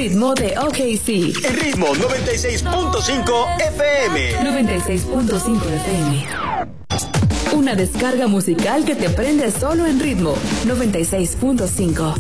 ritmo de OKC. El ritmo 96.5 FM. 96.5 FM. Una descarga musical que te prende solo en ritmo 96.5.